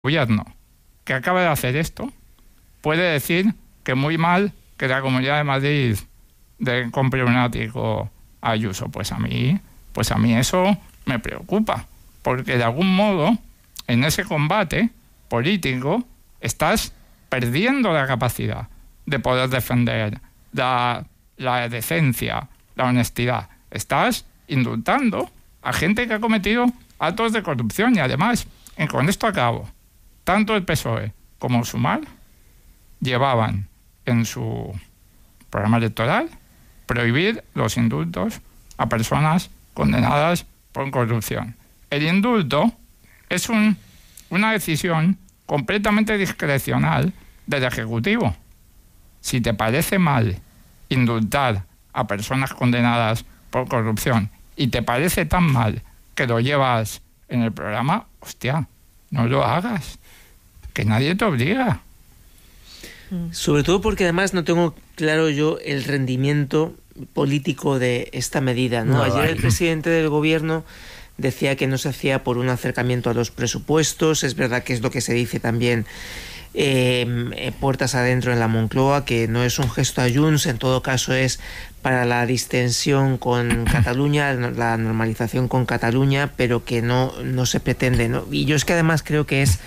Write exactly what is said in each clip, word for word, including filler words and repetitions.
gobierno que acaba de hacer esto puede decir que muy mal que la Comunidad de Madrid de compre un ático a Ayuso. Pues a mí, pues a mí eso me preocupa, porque de algún modo en ese combate político estás perdiendo la capacidad de poder defender la, la decencia, la honestidad. Estás indultando a gente que ha cometido actos de corrupción y además, y con esto acabo, tanto el P S O E como Sumar llevaban en su programa electoral prohibir los indultos a personas condenadas por corrupción. El indulto es un, una decisión completamente discrecional del Ejecutivo. Si te parece mal indultar a personas condenadas por corrupción y te parece tan mal que lo llevas en el programa, hostia, no lo hagas, que nadie te obliga. Sobre todo porque además no tengo claro yo el rendimiento político de esta medida, ¿no? No, Ayer vale. El presidente del gobierno decía que no se hacía por un acercamiento a los presupuestos. Es verdad que es lo que se dice también eh, puertas adentro en la Moncloa, que no es un gesto a Junts, en todo caso es para la distensión con Cataluña, la normalización con Cataluña, pero que no, no se pretende, ¿no? Y yo es que además creo que es...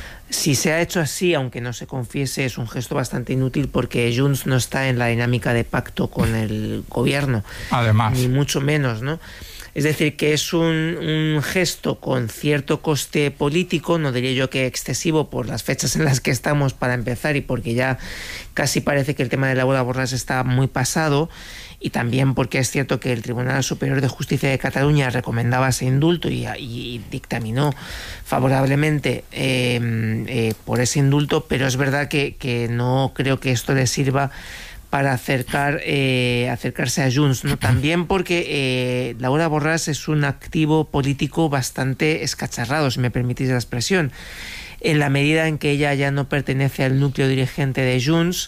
Si se ha hecho así, aunque no se confiese, es un gesto bastante inútil porque Junts no está en la dinámica de pacto con el gobierno. Además. Ni mucho menos, ¿no? Es decir, que es un, un gesto con cierto coste político, no diría yo que excesivo por las fechas en las que estamos para empezar y porque ya casi parece que el tema de Laura Borràs está muy pasado, y también porque es cierto que el Tribunal Superior de Justicia de Cataluña recomendaba ese indulto y, y dictaminó favorablemente eh, eh, por ese indulto, pero es verdad que, que no creo que esto le sirva para acercar eh, acercarse a Junts, ¿no? También porque eh, Laura Borràs es un activo político bastante escacharrado, si me permitís la expresión, en la medida en que ella ya no pertenece al núcleo dirigente de Junts,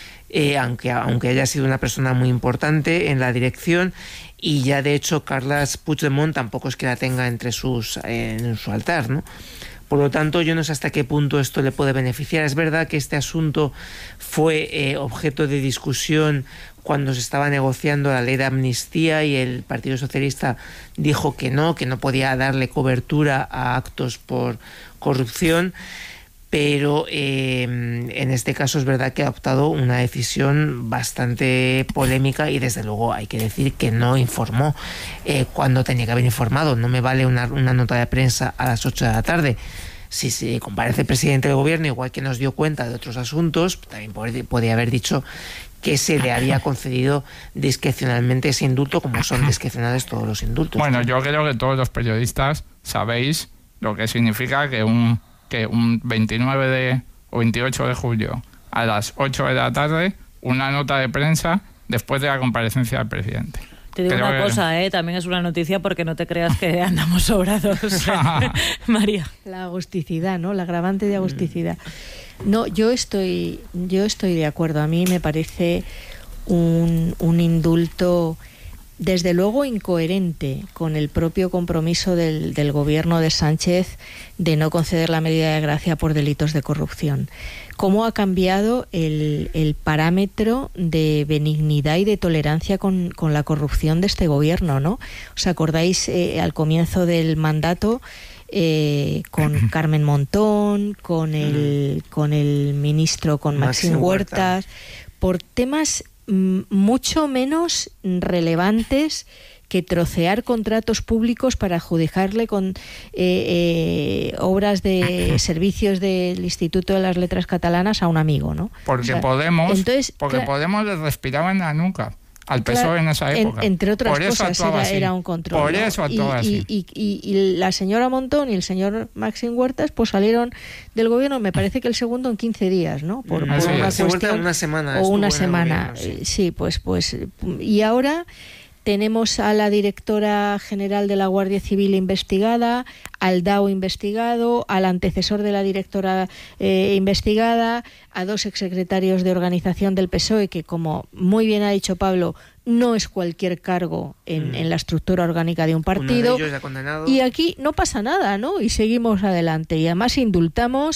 eh, aunque, aunque haya sido una persona muy importante en la dirección, y ya de hecho Carles Puigdemont tampoco es que la tenga entre sus eh, en su altar, ¿no? Por lo tanto, yo no sé hasta qué punto esto le puede beneficiar. Es verdad que este asunto fue eh, objeto de discusión cuando se estaba negociando la ley de amnistía y el Partido Socialista dijo que no, que no podía darle cobertura a actos por corrupción, pero eh, en este caso es verdad que ha adoptado una decisión bastante polémica y desde luego hay que decir que no informó eh, cuando tenía que haber informado. No me vale una, una nota de prensa a las ocho de la tarde. Si se comparece el presidente del gobierno, igual que nos dio cuenta de otros asuntos, también podría haber dicho que se le había concedido discrecionalmente ese indulto, como son discrecionales todos los indultos. Bueno, yo creo que todos los periodistas sabéis lo que significa que un que un veintinueve de, o veintiocho de julio a las ocho de la tarde una nota de prensa después de la comparecencia del presidente. Te digo Creo una que... cosa, ¿eh? También es una noticia porque no te creas que andamos sobrados. María. La agusticidad, ¿no? La agravante de agusticidad. No, yo estoy, yo estoy de acuerdo. A mí me parece un, un indulto desde luego incoherente con el propio compromiso del, del gobierno de Sánchez de no conceder la medida de gracia por delitos de corrupción. ¿Cómo ha cambiado el, el parámetro de benignidad y de tolerancia con, con la corrupción de este gobierno, ¿no? ¿Os acordáis eh, al comienzo del mandato eh, con Carmen Montón, con el, con el ministro, con Maxim Huertas, por temas mucho menos relevantes que trocear contratos públicos para adjudicarle con eh, eh, obras de servicios del Instituto de las Letras Catalanas a un amigo, ¿no? Porque o sea, Podemos, entonces, porque claro, Podemos le respiraba en la nuca al P S O E claro, en esa época. En, entre otras Por cosas era, era un control. Por ¿no? eso actuaba y, así. Y, y, y, y la señora Montón y el señor Maxim Huertas pues salieron del gobierno, me parece que el segundo en quince días, ¿no? Por, mm, por sí, una cuestión, una semana. O una semana. Gobierno, sí. sí, pues, pues. Y ahora tenemos a la directora general de la Guardia Civil investigada, al D A O investigado, al antecesor de la directora eh, investigada, a dos exsecretarios de organización del P S O E, que, como muy bien ha dicho Pablo, no es cualquier cargo en, mm. en la estructura orgánica de un partido. Uno de ellos ya condenado. Y aquí no pasa nada, ¿no? Y seguimos adelante. Y además indultamos